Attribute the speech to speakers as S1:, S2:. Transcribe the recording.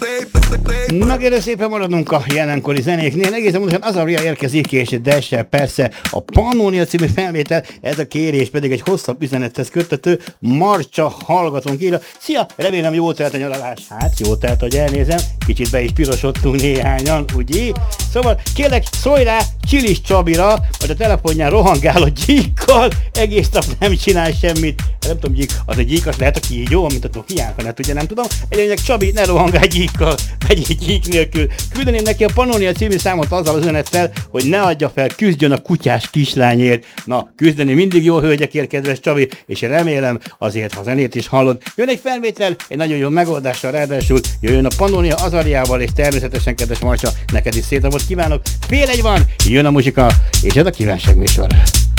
S1: Na kérlek szépen, maradunk a jelenkori zenéknél. Egészen pontosan Azaria érkezik, és Dessel persze a Pannonia című felvétel, ez a kérés pedig egy hosszabb üzenethez köttető. Marcsa hallgatónk írja: szia, remélem jól telt a nyaralás. Hát jó telt, hogy elnézem, kicsit be is pirosodtunk néhányan, ugye? Szóval kérlek, szólj rá Csilis Csabira, hogy a telefonján rohangál a gyíkkal, egész nap nem csinál semmit. Nem tudom, gyík, az egy gyík, az lehet a kígyó, amit a hiányfanet, ugye nem tudom. Egyébként Csabi, ne rohangálj gyíkkal, vegyél gyík nélkül. Küldeném neki a Pannonia című számot azzal az üzenettel, hogy ne adja fel, küzdjön a kutyás kislányért. Na, küzdeni mindig jó hölgyekért, kedves Csabi, és remélem azért, ha zenét is hallod. Jön egy felvétel, egy nagyon jó megoldással, ráadásul jöjjön a Pannonia Azariával, és természetesen, kedves Marcsa, neked is szép napot kívánok. Fél egy van, jön a muzsika, és ez a kívánság műsor.